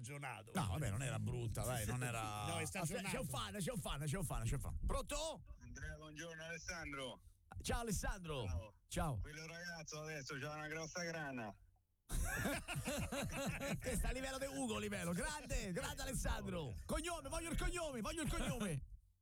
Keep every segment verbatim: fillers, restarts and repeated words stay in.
stagionato. No, vabbè, non era brutta, dai, non era. No, è stagionato. C'è un fan, c'è un fan, c'è un fan, c'è un fan. Pronto? Andrea, buongiorno Alessandro. Ciao Alessandro. Ciao. Ciao. Quello ragazzo adesso c'ha una grossa grana. Sta a livello di Ugo, livello. Grande, grande Alessandro. Cognome, voglio il cognome, voglio il cognome.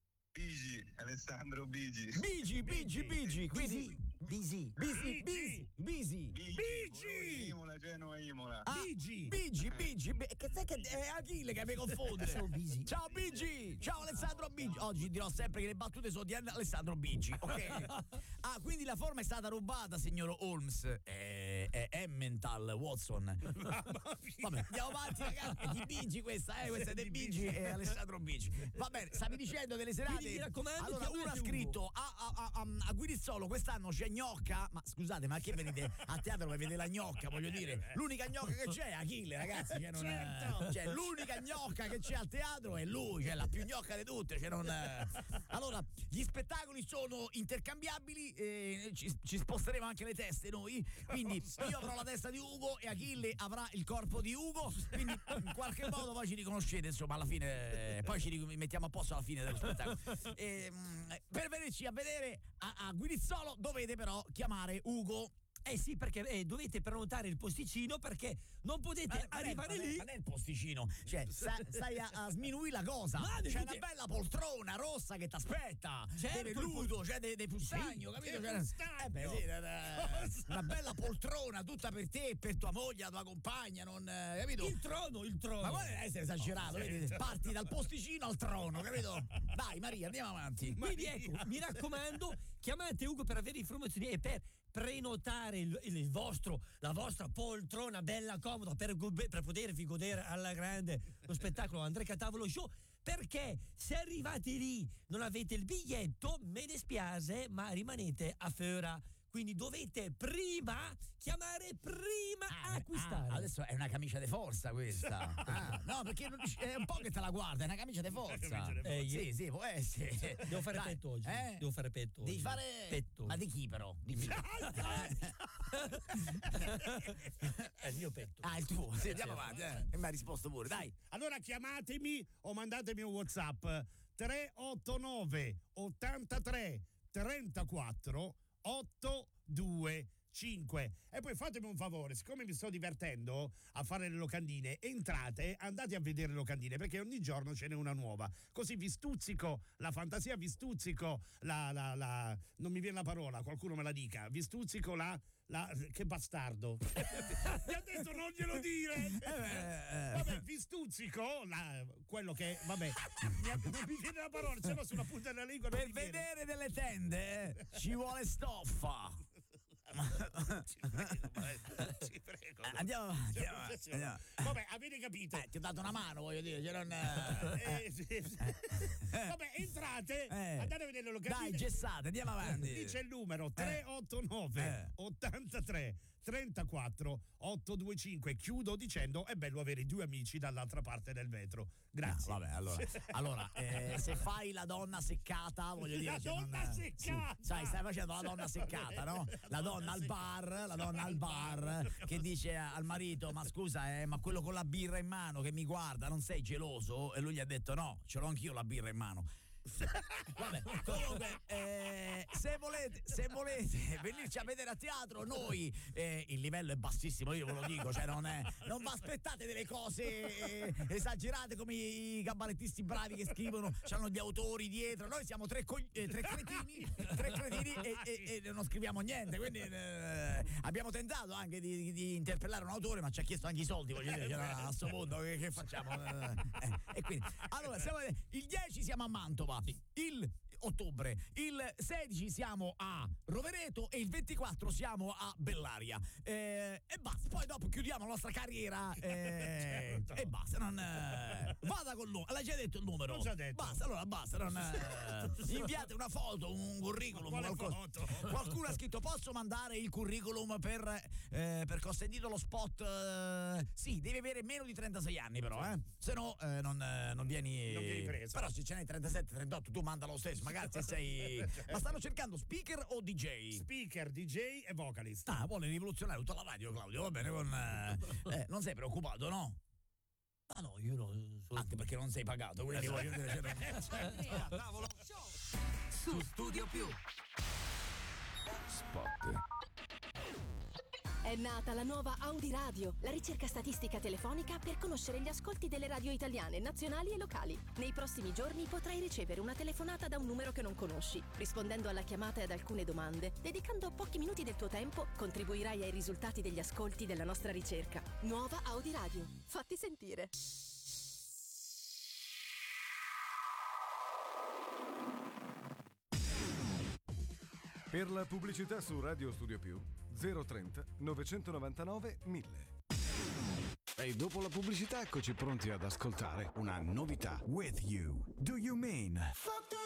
Bigi, Alessandro Bigi. Bigi, Bigi, Bigi. Quindi Bisi. Bisi, Bisi, Bisi. Bigi! Imola, Genova, Imola. Ah, Bigi. Bigi, Bigi. Be- Che sai che è Achille che mi confonde. Ciao, Bigi. Ciao Bigi. Ciao Alessandro Bigi. Oggi dirò sempre che le battute sono di Alessandro Bigi. Ok. Ah, quindi la forma è stata rubata, signor Holmes. È, è Emmental Watson. Vabbè, andiamo avanti, ragazzi. È di Bigi questa, eh. Questa è di Bigi e Alessandro Bigi. Va bene, stavi dicendo delle serate. Quindi mi raccomando, allora, uno ha chiamate scritto Ugo. a, a, a, a Guirizzolo quest'anno c'è gnocca. Ma scusate, ma che venite a teatro per vedere la gnocca? Voglio dire, l'unica gnocca che c'è è Achille, ragazzi. Cioè, non Certo. è, cioè, l'unica gnocca che c'è al teatro è lui, cioè la più gnocca di tutte. Cioè, non, allora, gli spettacoli sono intercambiabili, eh, ci, ci sposteremo anche le teste noi. Quindi io avrò la testa di Ugo e Achille avrà il corpo di Ugo. Quindi in qualche modo poi ci riconoscete, insomma, alla fine, poi ci mettiamo a posto alla fine dello spettacolo. E, per venirci a vedere a, a Guirizzolo dovete però chiamare Ugo. Eh sì, perché eh, dovete prenotare il posticino perché non potete Ma- ma arrivare non è- lì. Ma non è il posticino, cioè sta- stai a, a sminuire la cosa. Ma C'è tutti- una bella poltrona rossa che ti aspetta, Certo, dei il velluto, c'è dei, dei fustagno, Sì, capito? del C'è- fustagno. eh beh, sì, eh, eh, una bella poltrona tutta per te, e per tua moglie, la tua compagna, non, eh, capito? Il trono, il trono. Ma vuole essere esagerato, vedi? Parti dal posticino al trono, capito? Dai Maria, andiamo avanti. Quindi ecco, mi raccomando, chiamate Ugo per avere informazioni e per prenotare il, il vostro, la vostra poltrona bella comoda per, go- per potervi godere alla grande lo spettacolo Andrea Catavolo Show, perché se arrivate lì non avete il biglietto, me ne spiace, ma rimanete a Föra. Quindi dovete prima chiamare, prima Ah, acquistare. ah, adesso è una camicia di forza questa. Ah, no, perché non- è un po' che te la guarda, è una camicia di forza. Una camicia di forza. sì, sì, può essere. Devo fare Dai, petto oggi. eh? Devo fare petto oggi. Devi fare petto. Ma di chi però? Di chi? È il mio petto. Ah, il tuo. Sì, andiamo sì. avanti, eh. E mi ha risposto pure, dai. Allora chiamatemi o mandatemi un WhatsApp tre otto nove ottantatré trentaquattro ottocentoventincinque. E poi fatemi un favore, siccome mi sto divertendo a fare le locandine, entrate, andate a vedere le locandine perché ogni giorno ce n'è una nuova, così vi stuzzico la fantasia, vi stuzzico la, la, la non mi viene la parola, qualcuno me la dica, vi stuzzico la, la che bastardo mi ha detto non glielo dire. Vabbè, vi stuzzico la, quello che vabbè mi ha, non mi viene la parola, ce l'ho sulla punta della lingua, non Per mi viene. vedere delle tende eh, ci vuole stoffa. Ci prego, maestro, ci prego. Eh, Andiamo avanti, C'è andiamo avanti, professione. andiamo. Vabbè, avete capito. Eh, ti ho dato una mano, voglio dire, cioè non, Eh, sì, sì. Vabbè, entrate, Eh. andate a vedere le locandine. Dai, gessate, andiamo avanti. Lì c'è il numero tre otto nove Eh. ottantatré trentaquattro ottocentoventincinque. Chiudo dicendo è bello avere due amici dall'altra parte del vetro. Grazie. Ah, vabbè, allora, allora eh, se fai la donna seccata, voglio dire. La cioè, donna non- seccata! sì, sai, stai facendo la donna seccata, no? La donna al bar, la donna al bar che dice al marito: ma scusa, eh, ma quello con la birra in mano che mi guarda, non sei geloso? E lui gli ha detto: no, ce l'ho anch'io la birra in mano. Vabbè, comunque eh, se volete se volete venirci a vedere a teatro noi eh, il livello è bassissimo, io ve lo dico, cioè non è, non vi aspettate delle cose eh, esagerate come i cabarettisti bravi che scrivono, c'hanno gli autori dietro, noi siamo tre, cogli- eh, tre cretini tre cretini e, e, e non scriviamo niente, quindi eh, abbiamo tentato anche di, di, di interpellare un autore, ma ci ha chiesto anche i soldi, voglio dire, cioè, a sto punto che, che facciamo? Eh, e quindi allora siamo, il dieci siamo a Mantova, il ottobre, il sedici siamo a Rovereto e il ventiquattro siamo a Bellaria, eh, e basta, poi dopo chiudiamo la nostra carriera eh, Certo. e basta, non eh, vada col numero, l'hai già detto il numero, Non ci ha detto. basta, allora basta, non eh, inviate una foto, un curriculum, Quale qualcosa. foto? Qualcuno ha scritto: posso mandare il curriculum per eh, perché ho sentito lo spot, eh, sì, devi avere meno di trentasei anni però, eh, se no eh, non, eh, non vieni Non vieni preso. però se ce n'hai trentasette trentotto tu manda lo stesso, magari se sei ma stanno cercando speaker o D J? Speaker, D J e vocalist. Ah, vuole rivoluzionare tutta la radio, Claudio, va bene, con, eh, eh, non sei preoccupato, no? Ma no, io io non so. Anche perché non sei pagato, quindi voglio dire. Cioè, Tavolo su Studio Più. Spot. È nata la nuova Audi Radio, la ricerca statistica telefonica per conoscere gli ascolti delle radio italiane, nazionali e locali. Nei prossimi giorni potrai ricevere una telefonata da un numero che non conosci. Rispondendo alla chiamata e ad alcune domande, dedicando pochi minuti del tuo tempo, contribuirai ai risultati degli ascolti della nostra ricerca. Nuova Audi Radio. Fatti sentire. Per la pubblicità su Radio Studio Più zero trenta novecentonovantanove mille. E dopo la pubblicità eccoci pronti ad ascoltare una novità. With You. Do You Mean? Fuck the